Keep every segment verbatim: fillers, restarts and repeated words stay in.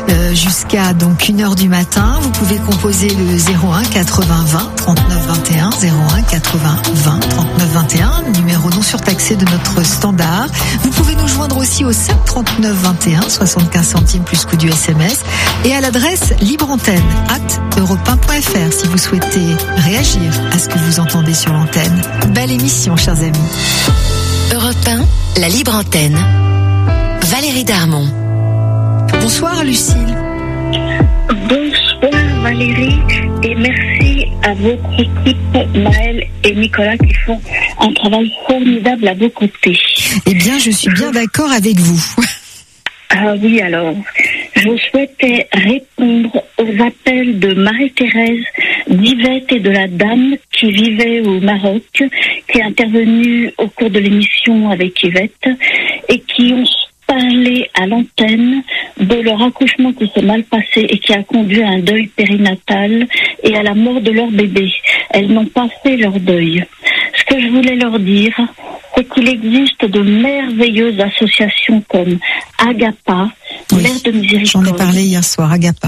euh, jusqu'à donc une heure du matin. Vous pouvez composer le zéro un quatre-vingts vingt trente-neuf vingt et un, zéro un quatre-vingts vingt trente-neuf vingt et un, numéro non surtaxé de notre standard. Vous pouvez nous joindre aussi au sept trente-neuf vingt et un, soixante-quinze centimes plus coût du S M S, et à l'adresse libreantenne arobase europe un point f r si vous souhaitez réagir à ce que vous entendez sur l'antenne. Belle émission, chers amis. Europe un, la libre antenne. Valérie Darmon. Bonsoir Lucille. Bonsoir Valérie, et merci à votre équipe Maëlle et Nicolas qui font un travail formidable à vos côtés. Eh bien, je suis bien d'accord avec vous. Ah oui, alors, je souhaitais répondre aux appels de Marie-Thérèse, d'Yvette et de la dame qui vivait au Maroc, qui est intervenue au cours de l'émission avec Yvette et qui ont parlé à l'antenne de leur accouchement qui s'est mal passé et qui a conduit à un deuil périnatal et à la mort de leur bébé. Elles n'ont pas fait leur deuil. Ce que je voulais leur dire, c'est qu'il existe de merveilleuses associations comme Agapa, oui, Mère de Miséricorde. J'en ai parlé hier soir, Agapa.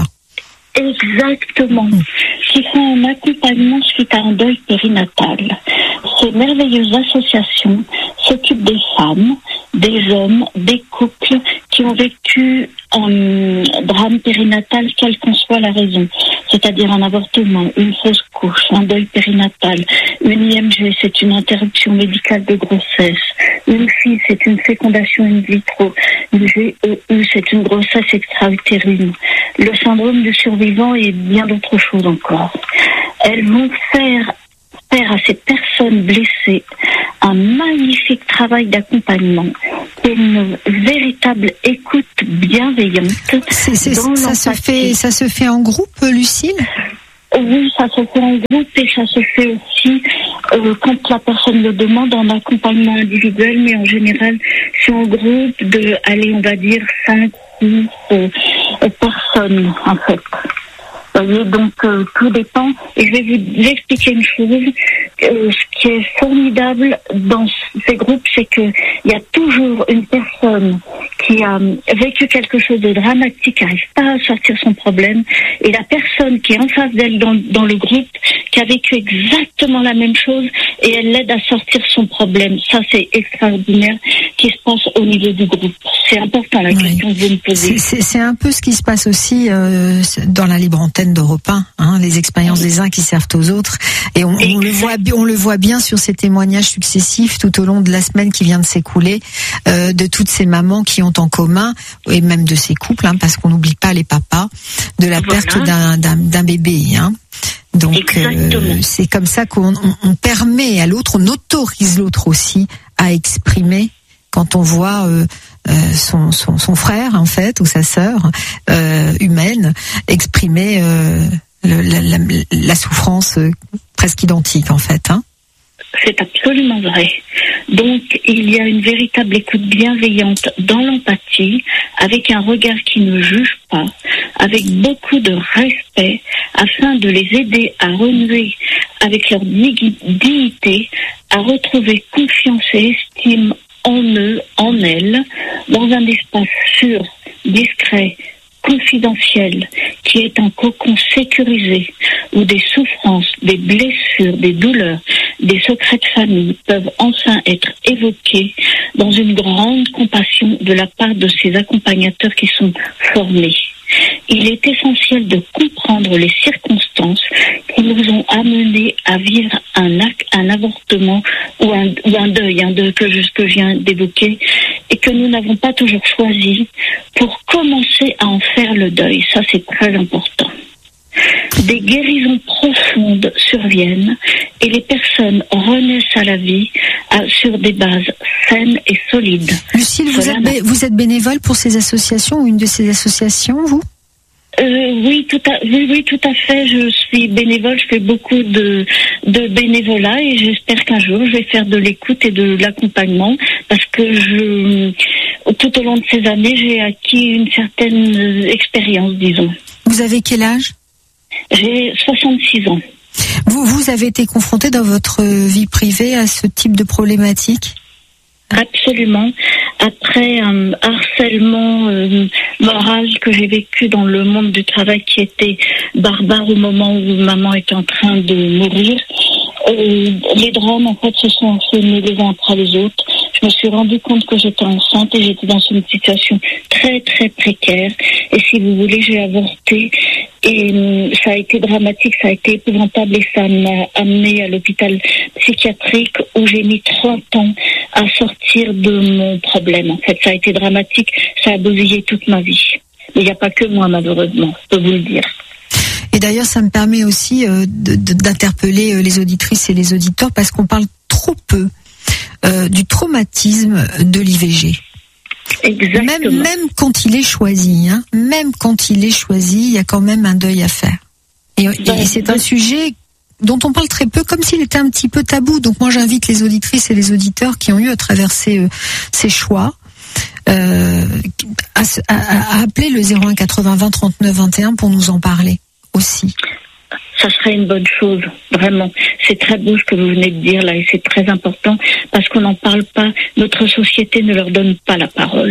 Exactement. Mmh. Qui font un accompagnement suite à un deuil périnatal. Ces merveilleuses associations s'occupent des femmes, des hommes, des couples qui ont vécu un drame périnatal, quelle qu'en soit la raison. C'est-à-dire un avortement, une fausse couche, un deuil périnatal, une I M G, c'est une interruption médicale de grossesse, une fille, c'est une fécondation in vitro, une G E U, c'est une grossesse extra-utérine, le syndrome du survivant et bien d'autres choses encore. Elles vont faire faire à ces personnes blessées un magnifique travail d'accompagnement, une véritable écoute bienveillante. C'est, c'est, ça se fait, ça se fait en groupe, Lucille ? Oui, ça se fait en groupe et ça se fait aussi euh, quand la personne le demande en accompagnement individuel, mais en général c'est en groupe de, allez, on va dire cinq, six euh, personnes en fait. Voyez, donc euh, tout dépend. Et je vais vous expliquer une chose. Euh, ce qui est formidable dans ces groupes, c'est que il y a toujours une personne qui a vécu quelque chose de dramatique, qui n'arrive pas à sortir son problème, et la personne qui est en face d'elle dans, dans le groupe, qui a vécu exactement la même chose, et elle l'aide à sortir son problème. Ça, c'est extraordinaire qui se passe au niveau du groupe. C'est important la oui. question que vous me posez. C'est, c'est, c'est un peu ce qui se passe aussi euh, dans la libre antenne d'Europe un, hein, les expériences des uns qui servent aux autres, et on, on le voit, on le voit bien sur ces témoignages successifs tout au long de la semaine qui vient de s'écouler, euh, de toutes ces mamans qui ont en commun, et même de ces couples, hein, parce qu'on n'oublie pas les papas, de la voilà. perte d'un, d'un, d'un bébé. Hein. Donc euh, c'est comme ça qu'on on, on permet à l'autre, on autorise l'autre aussi à exprimer quand on voit euh, euh, son, son, son frère en fait ou sa sœur euh, humaine exprimer euh, le, la, la, la souffrance euh, presque identique en fait. Hein. C'est absolument vrai. Donc, il y a une véritable écoute bienveillante dans l'empathie, avec un regard qui ne juge pas, avec beaucoup de respect, afin de les aider à renouer avec leur dignité, à retrouver confiance et estime en eux, en elles, dans un espace sûr, discret, confidentiel, qui est un cocon sécurisé, où des souffrances, des blessures, des douleurs, des secrets de famille peuvent enfin être évoqués dans une grande compassion de la part de ces accompagnateurs qui sont formés. Il est essentiel de comprendre les circonstances qui nous ont amenés à vivre un acte, un avortement ou un, ou un deuil, un deuil que je, que je viens d'évoquer, et que nous n'avons pas toujours choisi pour commencer à en faire le deuil. Ça, c'est très important. Des guérisons profondes surviennent et les personnes renaissent à la vie à, sur des bases saines et solides. Lucille, vous êtes, bé- vous êtes bénévole pour ces associations ou une de ces associations, vous ? Euh, oui, tout à, oui, oui, tout à fait. Je suis bénévole. Je fais beaucoup de, de bénévolat et j'espère qu'un jour je vais faire de l'écoute et de l'accompagnement parce que je, tout au long de ces années, j'ai acquis une certaine expérience, disons. Vous avez quel âge ? J'ai soixante-six ans. Vous, vous avez été confronté dans votre vie privée à ce type de problématique ? Absolument. Après un harcèlement euh, moral que j'ai vécu dans le monde du travail qui était barbare au moment où maman était en train de mourir, euh, les drames en fait se sont enchaînés les uns après les autres. Je me suis rendu compte que j'étais enceinte et j'étais dans une situation très très précaire. Et si vous voulez, j'ai avorté et euh, ça a été dramatique, ça a été épouvantable et ça m'a amené à l'hôpital psychiatrique où j'ai mis trente ans à sortir de mon problème. En fait, ça a été dramatique, ça a bousillé toute ma vie. Mais il n'y a pas que moi, malheureusement, je peux vous le dire. Et d'ailleurs, ça me permet aussi euh, de, de, d'interpeller les auditrices et les auditeurs parce qu'on parle trop peu euh, du traumatisme de l'I V G. Exactement. Même, même quand il est choisi, hein, même quand il est choisi, il y a quand même un deuil à faire. Et, ben, et c'est ben... un sujet dont on parle très peu, comme s'il était un petit peu tabou. Donc moi, j'invite les auditrices et les auditeurs qui ont eu à traverser euh, ces choix euh, à, à, à appeler le zéro un quatre-vingts vingt trente-neuf vingt et un pour nous en parler aussi. Ça serait une bonne chose, vraiment. C'est très beau ce que vous venez de dire là et c'est très important parce qu'on n'en parle pas. Notre société ne leur donne pas la parole.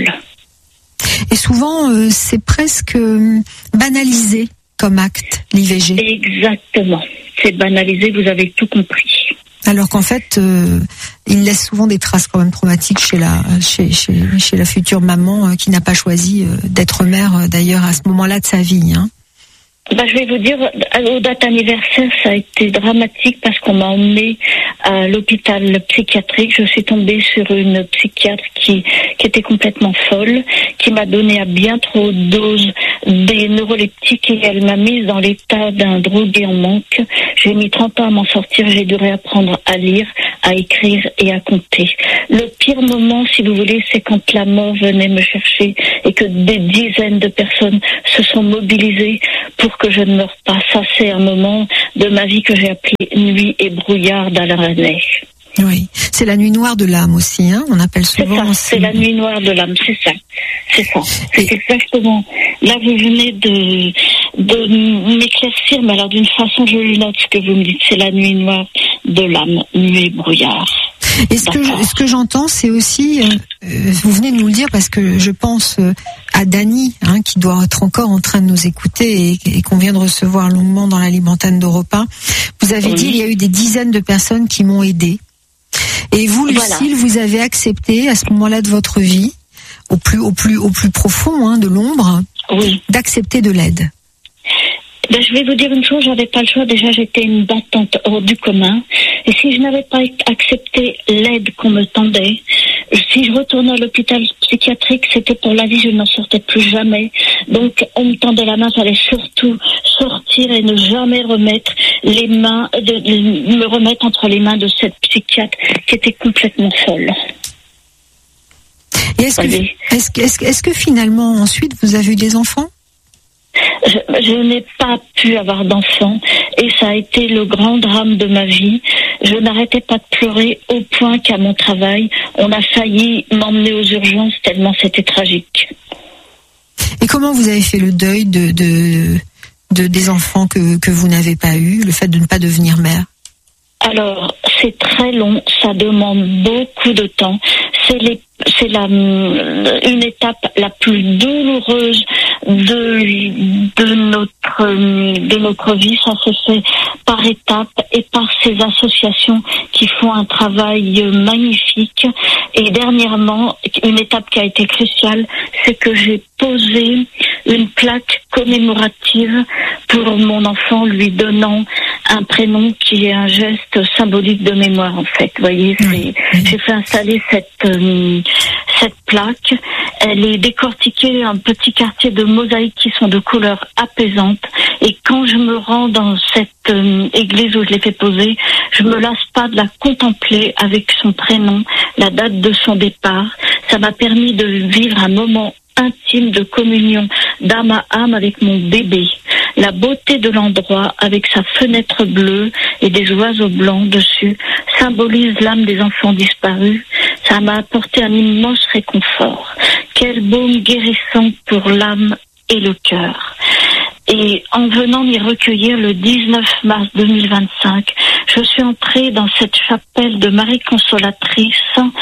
Et souvent, euh, c'est presque euh, banalisé comme acte, l'I V G. Exactement. C'est banalisé, vous avez tout compris. Alors qu'en fait, euh, il laisse souvent des traces quand même traumatiques chez la, chez, chez, chez la future maman euh, qui n'a pas choisi euh, d'être mère, euh, d'ailleurs, à ce moment-là de sa vie, hein. Bah, je vais vous dire, aux dates anniversaires, ça a été dramatique parce qu'on m'a emmenée à l'hôpital psychiatrique. Je suis tombée sur une psychiatre qui, qui était complètement folle, qui m'a donné à bien trop de doses des neuroleptiques et elle m'a mise dans l'état d'un drogué en manque. J'ai mis trente ans à m'en sortir, j'ai dû réapprendre à lire, à écrire et à compter. Le pire moment, si vous voulez, c'est quand la mort venait me chercher et que des dizaines de personnes se sont mobilisées pour que je ne meure pas. Ça, c'est un moment de ma vie que j'ai appelé nuit et brouillard d'Alain Resnais. Oui, c'est la nuit noire de l'âme aussi, hein. On appelle souvent. C'est ça, c'est la nuit noire de l'âme, c'est ça, c'est ça, c'est et... exactement. Là, vous venez de de m'éclaircir, mais alors d'une façon jolinote ce que vous me dites, c'est la nuit noire de l'âme, nuit et brouillard. Et ce que, je, ce que j'entends, c'est aussi, euh, vous venez de nous le dire parce que je pense euh, à Dany, hein, qui doit être encore en train de nous écouter et, et qu'on vient de recevoir longuement dans la libre antenne d'Europe un. Vous avez oui. dit, il y a eu des dizaines de personnes qui m'ont aidé. Et vous, Lucille, voilà. vous avez accepté à ce moment-là de votre vie, au plus, au plus, au plus profond, hein, de l'ombre, oui. d'accepter de l'aide. Ben, je vais vous dire une chose, j'avais pas le choix. Déjà, j'étais une battante hors du commun. Et si je n'avais pas accepté l'aide qu'on me tendait, si je retournais à l'hôpital psychiatrique, c'était pour la vie, je n'en sortais plus jamais. Donc, on me tendait la main, fallait surtout sortir et ne jamais remettre les mains, de, de, me remettre entre les mains de cette psychiatre qui était complètement folle. Et est-ce que, est-ce que, est-ce que, est-ce que finalement, ensuite, vous avez eu des enfants ? Je, je n'ai pas pu avoir d'enfant et ça a été le grand drame de ma vie. Je n'arrêtais pas de pleurer au point qu'à mon travail, on a failli m'emmener aux urgences tellement c'était tragique. Et comment vous avez fait le deuil de, de, de des enfants que, que vous n'avez pas eus, le fait de ne pas devenir mère ? Alors, c'est très long, ça demande beaucoup de temps. C'est, les, c'est la, une étape la plus douloureuse de, de, notre, de notre vie. Ça se fait par étapes et par ces associations qui font un travail magnifique. Et dernièrement, une étape qui a été cruciale, c'est que j'ai posé une plaque commémorative pour mon enfant, lui donnant un prénom qui est un geste symbolique de mémoire, en fait. Vous voyez, c'est, j'ai fait installer cette, euh, cette plaque. Elle est décortiquée, un petit quartier de mosaïques qui sont de couleurs apaisantes. Et quand je me rends dans cette euh, église où je l'ai fait poser, je me lasse pas de la contempler avec son prénom, la date de son départ. Ça m'a permis de vivre un moment intime de communion d'âme à âme avec mon bébé. La beauté de l'endroit avec sa fenêtre bleue et des oiseaux blancs dessus symbolise l'âme des enfants disparus. Ça m'a apporté un immense réconfort. Quel baume guérissant pour l'âme et le cœur. Et en venant m'y recueillir le dix-neuf mars deux mille vingt-cinq, je suis entrée dans cette chapelle de Marie Consolatrice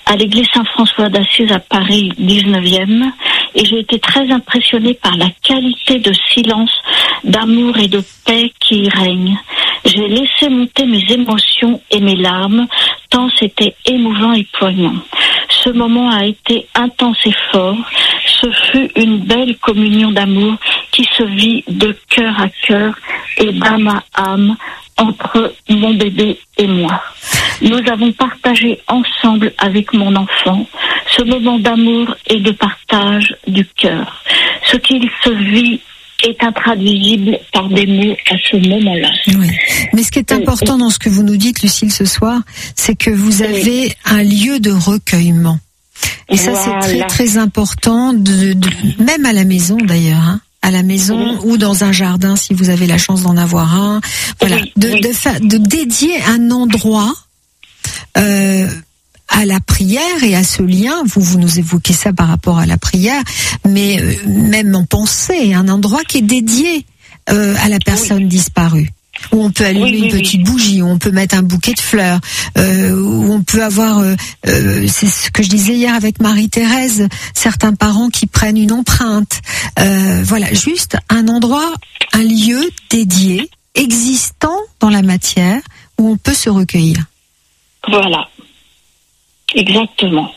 à l'église Saint-François d'Assise à Paris dix-neuvième, et j'ai été très impressionnée par la qualité de silence, d'amour et de paix qui y règne. J'ai laissé monter mes émotions et mes larmes, tant c'était émouvant et poignant. Ce moment a été intense et fort. Ce fut une belle communion d'amour qui se vit de cœur à cœur et d'âme à âme entre mon bébé et moi. Nous avons partagé ensemble avec mon enfant ce moment d'amour et de partage du cœur. Ce qu'il se vit est intraduisible par des mots à ce moment-là. Oui. Mais ce qui est important dans ce que vous nous dites, Lucille, ce soir, c'est que vous avez un lieu de recueillement. Et ça, voilà. C'est très très important, de, de, même à la maison d'ailleurs, hein, à la maison oui. ou dans un jardin si vous avez la chance d'en avoir un. Voilà, oui, de, oui. de, fa- de dédier un endroit euh, à la prière et à ce lien. Vous vous nous évoquez ça par rapport à la prière, mais euh, même en pensée, un endroit qui est dédié euh, à la personne oui. disparue. Où on peut allumer oui, oui, une petite oui. bougie, où on peut mettre un bouquet de fleurs, euh, où on peut avoir, euh, euh, c'est ce que je disais hier avec Marie-Thérèse, certains parents qui prennent une empreinte. Euh, voilà, juste un endroit, un lieu dédié, existant dans la matière, où on peut se recueillir. Voilà, exactement.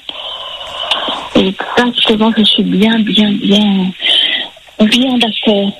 Exactement, je suis bien, bien, bien, bien d'accord.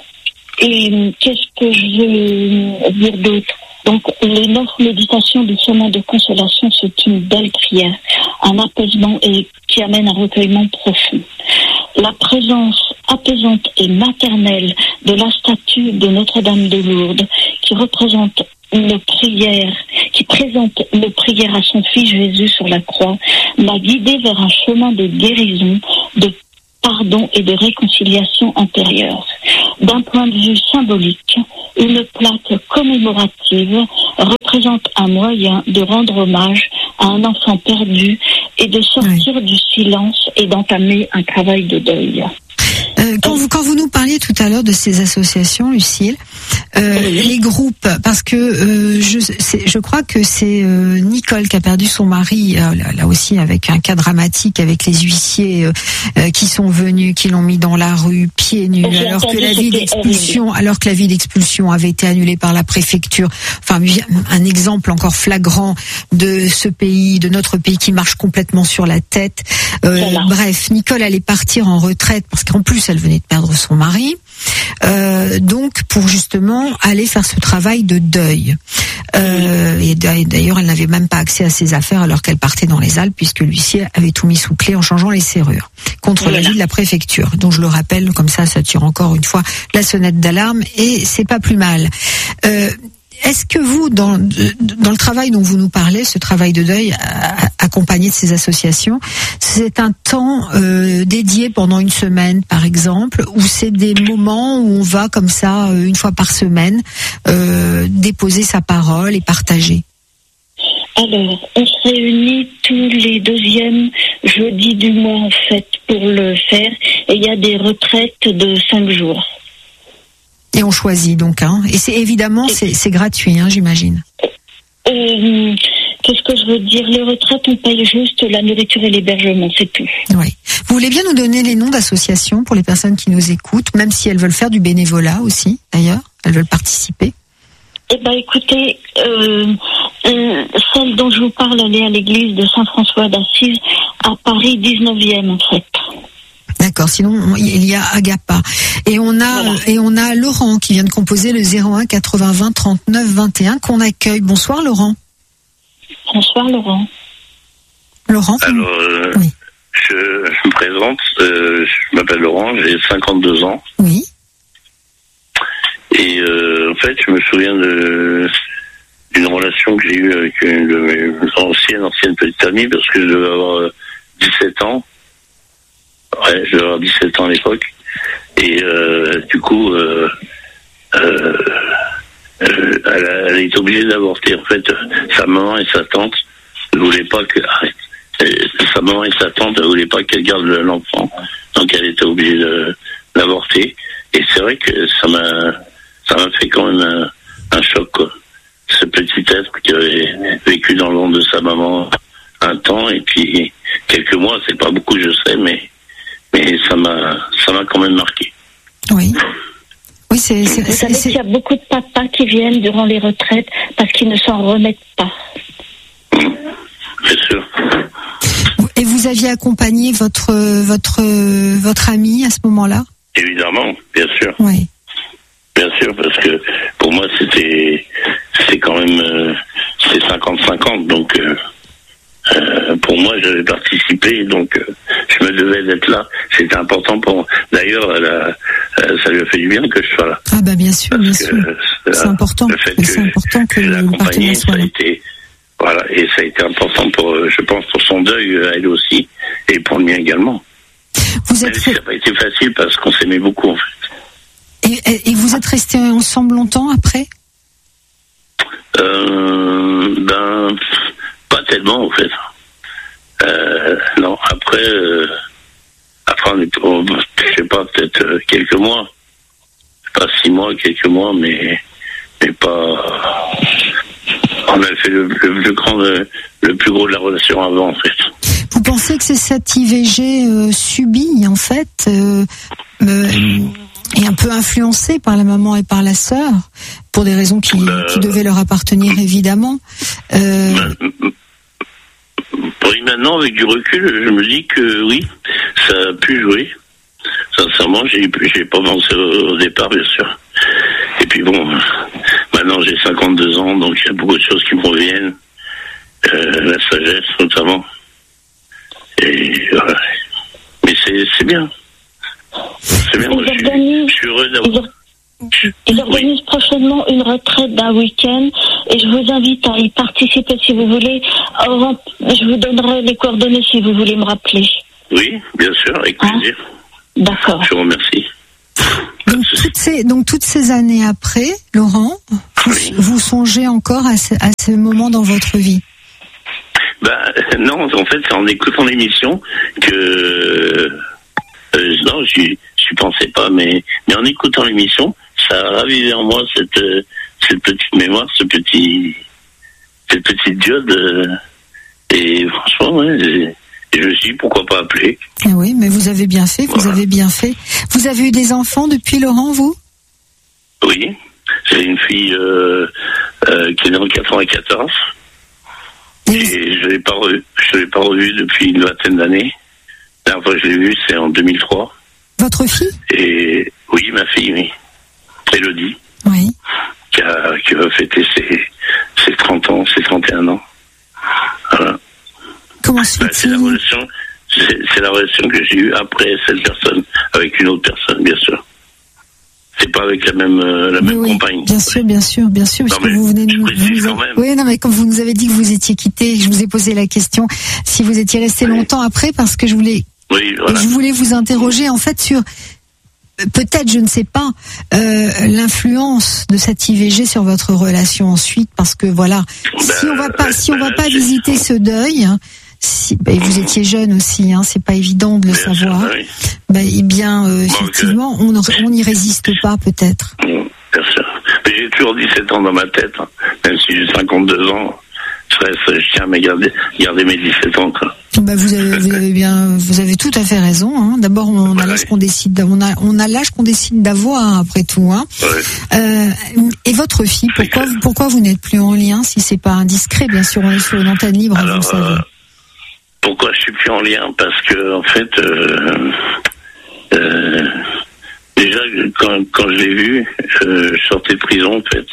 Et qu'est-ce que je veux dire d'autre? Donc, les neuf méditations du chemin de consolation, c'est une belle prière, un apaisement et qui amène un recueillement profond. La présence apaisante et maternelle de la statue de Notre-Dame de Lourdes, qui représente une prière, qui présente une prière à son fils Jésus sur la croix, m'a guidée vers un chemin de guérison, de pardon et de réconciliation intérieure. D'un point de vue symbolique, une plaque commémorative représente un moyen de rendre hommage à un enfant perdu et de sortir oui. du silence et d'entamer un travail de deuil. Euh, quand, vous, quand vous nous parliez tout à l'heure de ces associations, Lucille, euh, oui. les groupes, parce que euh, je, c'est, je crois que c'est euh, Nicole qui a perdu son mari, euh, là, là aussi avec un cas dramatique, avec les huissiers euh, euh, qui sont venus, qui l'ont mis dans la rue, pieds nus, J'ai alors que la vie d'expulsion, alors que la vie d'expulsion avait été annulée par la préfecture. Enfin, un exemple encore flagrant de ce pays, de notre pays qui marche complètement sur la tête. Euh, voilà. Bref, Nicole allait partir en retraite parce qu'en plus elle venait de perdre son mari, euh, donc pour justement aller faire ce travail de deuil. Euh, et d'ailleurs, elle n'avait même pas accès à ses affaires alors qu'elle partait dans les Alpes, puisque l'huissier avait tout mis sous clé en changeant les serrures, contre voilà. l'avis de la préfecture. Donc je le rappelle, comme ça, ça tire encore une fois la sonnette d'alarme, et c'est pas plus mal. Euh, Est-ce que vous, dans, dans le travail dont vous nous parlez, ce travail de deuil accompagné de ces associations, c'est un temps euh, dédié pendant une semaine, par exemple, ou c'est des moments où on va comme ça, une fois par semaine, euh, déposer sa parole et partager? Alors, on se réunit tous les deuxièmes jeudis du mois, en fait, pour le faire, et il y a des retraites de cinq jours. Et on choisit donc, hein. Et c'est évidemment c'est, c'est gratuit, hein, j'imagine. Euh, qu'est-ce que je veux dire? Les retraites, on paye juste la nourriture et l'hébergement, c'est tout. Oui. Vous voulez bien nous donner les noms d'associations pour les personnes qui nous écoutent, même si elles veulent faire du bénévolat aussi, d'ailleurs, elles veulent participer? Eh ben, écoutez, euh, euh, celle dont je vous parle, elle est à l'église de Saint-François d'Assise à Paris dix-neuvième, en fait. D'accord, sinon il y a Agapa. Et on a voilà. et on a Laurent qui vient de composer le zéro un quatre-vingts vingt trente-neuf vingt et un qu'on accueille. Bonsoir Laurent. Bonsoir Laurent. Laurent. Alors, euh, oui. je, je me présente, euh, je m'appelle Laurent, j'ai cinquante-deux ans. Oui. Et euh, en fait, je me souviens de d'une relation que j'ai eue avec une de mes anciennes, anciennes petites amies, parce que je devais avoir dix-sept ans. Ouais, je devais avoir dix-sept ans à l'époque. Et euh, du coup, euh, euh, euh, elle, a, elle est obligée d'avorter. En fait, sa maman et sa tante ne voulaient pas que... Arrête. Sa maman et sa tante ne voulaient pas qu'elle garde l'enfant. Donc elle était obligée de, d'avorter. Et c'est vrai que ça m'a, ça m'a fait quand même un, un choc, quoi. Ce petit être qui avait vécu dans l'ombre de sa maman un temps et puis pas beaucoup, je sais, mais mais ça m'a ça m'a quand même marqué. Oui. Oui, c'est, c'est, Vous c'est, savez c'est... qu'il y a beaucoup de papas qui viennent durant les retraites parce qu'ils ne s'en remettent pas. Mmh. Bien sûr. Et vous aviez accompagné votre votre votre ami à ce moment-là? Évidemment, bien sûr. Oui. Bien sûr, parce que pour moi, c'était c'était quand même euh, c'est cinquante cinquante, donc euh, euh, pour moi, j'avais participé, donc euh, je me devais d'être là. C'était important pour moi. D'ailleurs, elle a, euh, ça lui a fait du bien que je sois là. Ah bah bien sûr, Parce bien que, sûr. euh, C'est important. Le fait que C'est important que je l'ai le partenaire accompagné, soit ça a là. été voilà, et ça a été important pour, euh, je pense, pour son deuil, euh, elle aussi, et pour le mien également. Vous Même êtes si ça n'a pas été facile parce qu'on s'aimait beaucoup en fait. et, et- et vous êtes restés ensemble longtemps après? Euh, ben, pas tellement en fait. Euh, non, après, euh, après on est, on- je sais pas, peut-être euh, quelques mois, pas six mois, quelques mois, mais mais pas. On a fait le, le, le grand, le, le plus gros de la relation avant en fait. Vous pensez que c'est cette I V G euh, subie en fait euh, euh, et un peu influencée par la maman et par la sœur pour des raisons qui, Euh, qui devaient leur appartenir évidemment. Euh, Oui, maintenant, avec du recul, je me dis que oui, ça a pu jouer. Sincèrement, j'ai j'ai pas pensé au, au départ, bien sûr. Et puis bon, maintenant j'ai cinquante-deux ans, donc il y a beaucoup de choses qui me reviennent. Euh, la sagesse, notamment. Et voilà. Mais c'est c'est bien. C'est bien, moi, je suis, je suis heureux d'avoir... Ils organisent prochainement une retraite d'un week-end et je vous invite à y participer si vous voulez. Or, je vous donnerai les coordonnées si vous voulez me rappeler. Oui, bien sûr, avec plaisir. Hein? D'accord. Je vous remercie. donc, toutes ces, donc toutes ces années après, Laurent, vous, Oui. vous songez encore à ce, à ce moment dans votre vie? Ben non, en fait, c'est en écoutant l'émission que euh, non, j'y j'y pensais pas, mais mais en écoutant l'émission, ça a ravivé en moi cette euh, cette petite mémoire, ce petit cette petite diode. euh, et franchement, ouais, j'ai- et je me suis dit, pourquoi pas appeler. Ah oui, mais vous avez bien fait, vous Voilà. avez bien fait. Vous avez eu des enfants depuis, Laurent, vous? Oui, j'ai une fille euh, euh, qui est née en quatre-vingt-quatorze. Et je l'ai pas revu, je l'ai pas revu depuis une vingtaine d'années. La dernière fois que je l'ai vue, c'est en deux mille trois. Votre fille? Et oui, ma fille, oui. Élodie, Oui. qui, a, qui va fêter ses, ses trente ans, ses trente et un ans. Voilà. Comment se Ben, c'est la fait-il? relation, c'est, c'est la relation que j'ai eue après cette personne, avec une autre personne, bien sûr. C'est pas avec la même, euh, la Oui, même oui, compagne. bien sûr, bien sûr, bien sûr, parce Non, que mais vous venez de je nous. précise vous nous quand avez- même. Oui, non, mais comme vous nous avez dit que vous étiez quitté, je vous ai posé la question si vous étiez resté Oui. longtemps après, parce que je voulais, Oui, voilà. je voulais vous interroger en fait sur euh, peut-être, je ne sais pas, euh, l'influence de cette I V G sur votre relation ensuite, parce que voilà, si on va pas, si on va ben, pas c'est- visiter ce deuil. hein, Si, bah, et vous étiez jeune aussi, hein, c'est pas évident de le Bien sûr, savoir. ben oui. Bah, eh bien, euh, Donc, effectivement, on ne- on n'y résiste pas peut-être. Bon, bien sûr. Mais j'ai toujours dix-sept ans dans ma tête, hein. Même si j'ai cinquante-deux ans, je, reste, je tiens à me garder, garder mes dix-sept ans, quoi. Bah vous avez, vous avez bien, vous avez tout à fait raison. Hein. D'abord, on a Ouais, l'âge ouais. qu'on décide, d'a- on a, on a l'âge qu'on décide d'avoir après tout. Hein. Ouais. Euh, et votre fille, pourquoi, vous- pourquoi vous n'êtes plus en lien si c'est pas indiscret? Bien sûr, on est sur une antenne libre, vous le Alors, savez. euh, pourquoi je suis plus en lien? Parce que, en fait, euh, euh, déjà, quand, quand je l'ai vu, euh, je sortais de prison, en fait.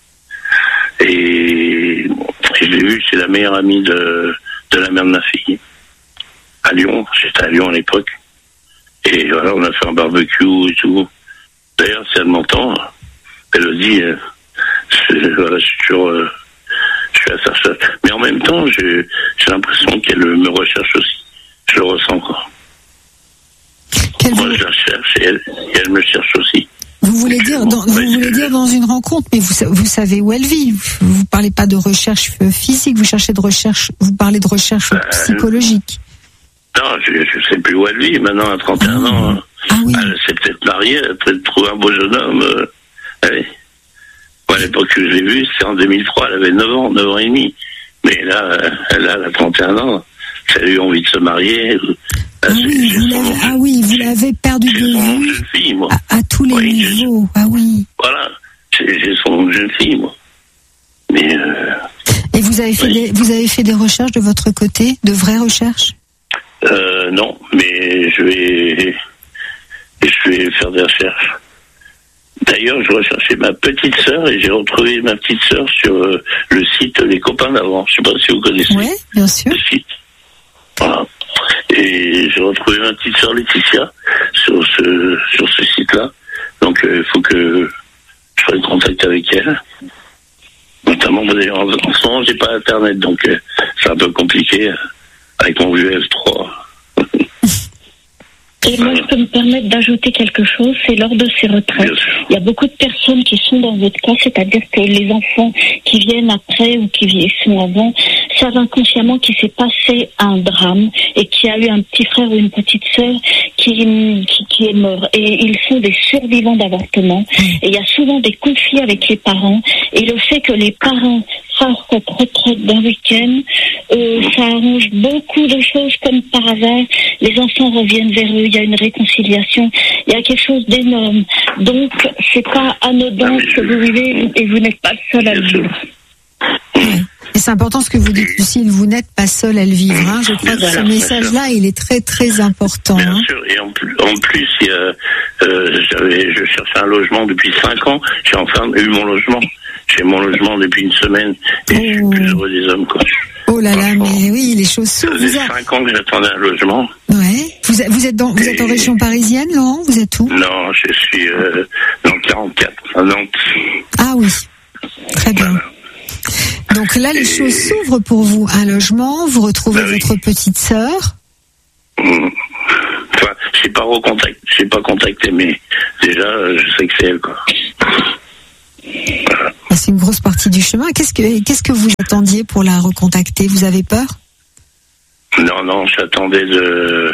Et je l'ai vu, c'est la meilleure amie de, de la mère de ma fille. À Lyon, j'étais à Lyon à l'époque. Et voilà, on a fait un barbecue et tout. D'ailleurs, si elle m'entend, elle le dit, euh, je, voilà, je suis toujours, euh, je suis à sa recherche. Mais en même temps, j'ai, j'ai l'impression qu'elle me recherche aussi. Je le ressens, quoi. Quel Moi, vous, je la cherche et elle, et elle me cherche aussi. vous voulez dire, dans, vous Ouais, voulez je- dire dans une rencontre, mais vous, sa- vous savez où elle vit. Vous, vous parlez pas de recherche euh, physique, vous cherchez de recherche, vous parlez de recherche Euh, psychologique. Non, je ne sais plus où elle vit. Maintenant, à trente et un Ah. ans, Ah oui. elle s'est peut-être mariée, elle a peut-être trouvé un beau jeune homme. Euh, allez. Moi, à l'époque que je l'ai vue, c'était en deux mille trois, elle avait neuf ans, neuf ans et demi. Mais là, euh, elle a, elle a trente et un ans. ça a eu envie de se marier. Ah oui, vous l'avez, ah oui, vous l'avez perdu de vue jeune fille, moi. À, à tous les oui, niveaux. Ah oui. Voilà, j'ai, j'ai son jeune fille, moi. Mais euh, Et vous avez fait oui. des, vous avez fait des recherches de votre côté, de vraies recherches? euh, non, mais je vais, je vais faire des recherches. D'ailleurs, je recherchais ma petite sœur et j'ai retrouvé ma petite sœur sur euh, le site Les Copains d'avant. Je sais pas si vous connaissez. Oui, bien sûr. Le site. Voilà. Et j'ai retrouvé ma petite sœur Laetitia sur ce sur ce site-là. Donc il euh, faut que je prenne contact avec elle. Notamment, en, en ce moment, j'ai pas internet, donc euh, c'est un peu compliqué euh, avec mon vieux F trois. Et moi, je peux me permettre d'ajouter quelque chose, c'est lors de ces retraites, il y a beaucoup de personnes qui sont dans votre cas, c'est-à-dire que les enfants qui viennent après ou qui sont avant, savent inconsciemment qu'il s'est passé un drame et qu'il y a eu un petit frère ou une petite sœur qui, qui, qui est mort. Et ils sont des survivants d'avortement. Et il y a souvent des conflits avec les parents. Et le fait que les parents fassent cette retraite d'un week-end, euh, ça arrange beaucoup de choses comme par hasard. Les enfants reviennent vers eux, il y a une réconciliation, il y a quelque chose d'énorme. Donc, c'est pas anodin ce que vous vivez et vous n'êtes pas seul à le vivre. Et c'est important ce que vous dites, Lucille, vous n'êtes pas seul à le vivre. Hein. Je crois que ce message-là, il est très très important. Bien hein. sûr, et en plus, en plus il y a, euh, j'avais, je cherchais un logement depuis cinq ans, j'ai enfin eu mon logement. J'ai mon logement depuis une semaine et oh. je suis plus heureux des hommes, quoi. Oh là là, mais oui, les choses s'ouvrent. Ça faisait cinq ans que j'attendais un logement. Ouais. Vous, vous êtes dans, vous êtes en région parisienne, Laurent? Vous êtes où? Non, je suis euh, dans le quarante-quatre, à Nantes. Ah oui, très bien. Voilà. Donc là, les et... choses s'ouvrent pour vous. Un logement, vous retrouvez bah oui. votre petite sœur. Mmh. Enfin, je n'ai pas recontacté, je n'ai pas contacté, mais déjà, je sais que c'est elle, quoi. Voilà. C'est une grosse partie du chemin. Qu'est-ce que, qu'est-ce que vous attendiez pour la recontacter? Vous avez peur? Non, non, j'attendais de,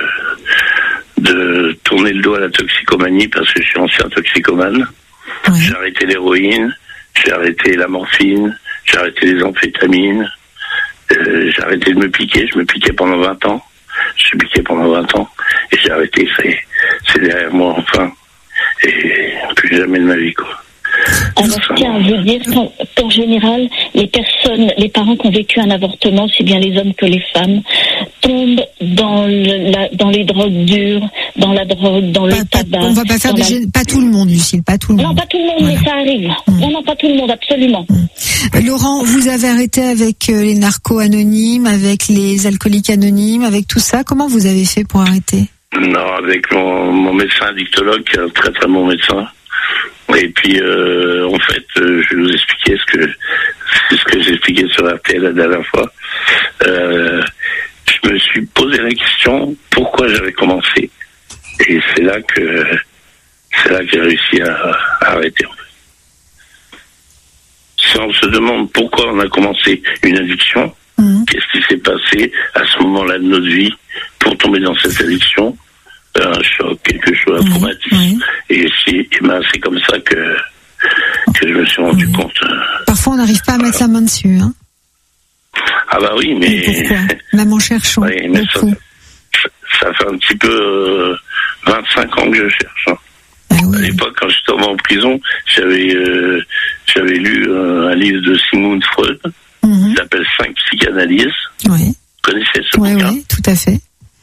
de tourner le dos à la toxicomanie parce que je suis ancien toxicomane. Ouais. J'ai arrêté l'héroïne, j'ai arrêté la morphine, j'ai arrêté les amphétamines, euh, j'ai arrêté de me piquer, je me piquais pendant vingt ans. Je me piquais pendant vingt ans et j'ai arrêté, c'est, c'est derrière moi enfin. Et plus jamais de ma vie, quoi. Alors, je tiens à vous dire qu'en, qu'en général, les personnes, les parents qui ont vécu un avortement, aussi bien les hommes que les femmes, tombent dans, le, la, dans les drogues dures, dans la drogue, dans pas, le pas, tabac. On va pas faire des la... gén... pas tout le monde, Lucille, pas tout le non, monde. Non, pas tout le monde, voilà. Mais ça arrive. Mmh. Non, non, pas tout le monde, absolument. Mmh. Laurent, vous avez arrêté avec les narcos anonymes, avec les alcooliques anonymes, avec tout ça. Comment vous avez fait pour arrêter? Non, avec mon, mon médecin addictologue, qui est un très très bon médecin. Et puis, euh, en fait, euh, je vais vous expliquer ce que c'est ce que j'ai expliqué sur R T L la dernière fois. Euh, je me suis posé la question pourquoi j'avais commencé. Et c'est là que c'est là que j'ai réussi à, à arrêter. En fait. Si on se demande pourquoi on a commencé une addiction, mmh. qu'est-ce qui s'est passé à ce moment-là de notre vie pour tomber dans cette addiction? Un choc, quelque chose, un traumatisme. Oui. Et c'est, et ben, c'est comme ça que, que je me suis rendu oui. compte. Parfois, on n'arrive pas à mettre la main dessus. Hein. Ah bah oui, mais... mais pourquoi? Même en cherchant. Oui, mais ça, ça fait un petit peu euh, vingt-cinq ans que je cherche. Hein. Ah oui. À l'époque, quand j'étais en prison, j'avais, euh, j'avais lu euh, un livre de Sigmund Freud, mm-hmm. qui s'appelle Cinq psychanalyses. Oui. Vous connaissez ce oui, bouquin? Oui, tout à fait.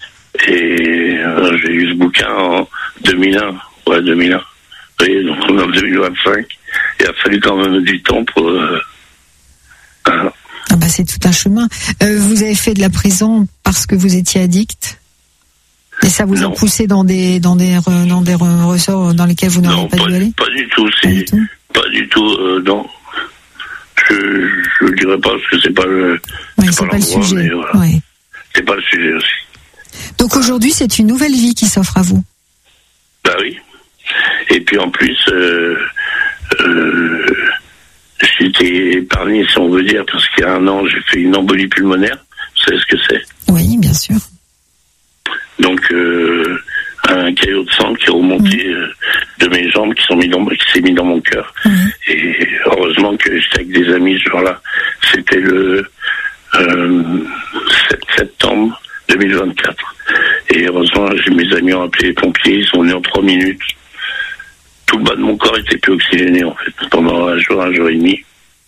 Et euh, j'ai lu ce bouquin en deux mille un. Ouais, deux mille un. Vous voyez, donc on est en deux mille vingt-cinq. Il a fallu quand même du temps pour... Euh, euh, ah bah c'est tout un chemin. Euh, vous avez fait de la prison parce que vous étiez addict? Et ça vous non. a poussé dans des, dans des, dans des ressorts dans lesquels vous n'auriez pas, pas dû aller? Pas du tout. C'est, pas du tout, pas du tout euh, non. Je ne le dirais pas parce que c'est pas le, oui, c'est c'est pas, pas le sujet. Mais voilà. Oui. C'est pas le sujet aussi. Donc aujourd'hui, c'est une nouvelle vie qui s'offre à vous. Bah oui. Et puis en plus, euh, euh, j'étais épargné, si on veut dire, parce qu'il y a un an, j'ai fait une embolie pulmonaire. Vous savez ce que c'est? Oui, bien sûr. Donc, euh, un caillot de sang qui est remonté mmh. euh, de mes jambes, qui, sont mis dans, qui s'est mis dans mon cœur. Mmh. Et heureusement que j'étais avec des amis ce jour-là. C'était le euh, sept septembre deux mille vingt-quatre. Et heureusement, j'ai mes amis ont appelé les pompiers, ils sont venus en trois minutes. Tout le bas de mon corps était plus oxygéné, en fait, pendant un jour, un jour et demi.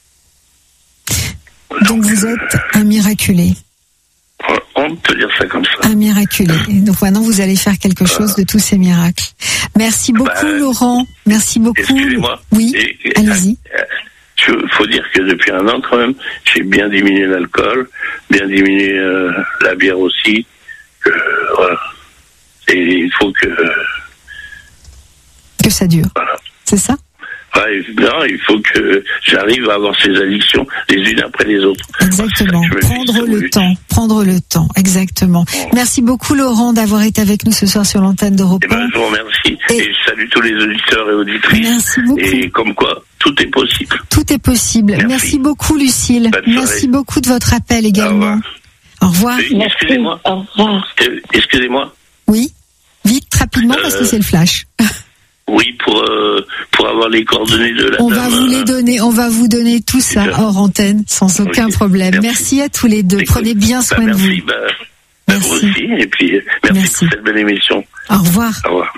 Donc, Donc vous êtes un miraculé. On peut dire ça comme ça. Un miraculé. Donc maintenant, vous allez faire quelque chose euh, de tous ces miracles. Merci beaucoup, bah, Laurent. Merci beaucoup. Excusez-moi. Oui, et, allez-y. Il faut dire que depuis un an, quand même, j'ai bien diminué l'alcool, bien diminué euh, la bière aussi. Euh, voilà. Et il faut que... Que ça dure. Voilà. C'est ça ? Ouais, non, il faut que j'arrive à avoir ces addictions les unes après les autres. Exactement. Prendre le temps. Prendre le temps. Exactement. Bon. Merci beaucoup, Laurent, d'avoir été avec nous ce soir sur l'antenne d'Europe un. Eh ben, je vous remercie. Et... et je salue tous les auditeurs et auditrices. Merci beaucoup. Et comme quoi, tout est possible. Tout est possible. Merci, Merci beaucoup, Lucille. Merci beaucoup de votre appel également. Au revoir. Oui, excusez-moi. Au revoir. Excusez-moi. Oui. Vite, rapidement, euh... parce que c'est le flash. Oui, pour euh, pour avoir les coordonnées de la on dame. On va vous les donner, on va vous donner tout ça bien. Hors antenne, sans aucun oui, problème. Merci. merci à tous les deux. Écoute, Prenez bien soin bah, de merci, vous. Bah, merci. Bah, vous aussi. Et puis merci, merci pour cette belle émission. Au revoir. Au revoir.